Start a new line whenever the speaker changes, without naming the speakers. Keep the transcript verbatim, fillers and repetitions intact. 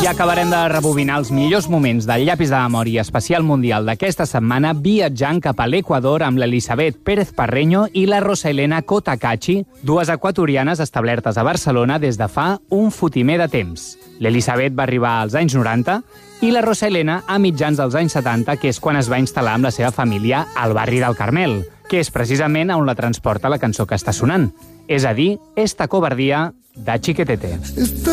I acabarem de rebobinar els millors moments del llapis de memòria especial mundial d'aquesta setmana viatjant cap a l'Equador amb l'Elisabet Pérez Parreño i la Rosa Elena Cotacachi, dues equatorianes establertes a Barcelona des de fa un fotimer de temps. L'Elisabet va arribar als anys noranta i la Rosa Elena a mitjans dels anys setanta, que és quan es va instal·lar amb la seva família al barri del Carmel, que és precisament on la transporta la cançó que està sonant. És a dir, Esta covardia de Chiquetete.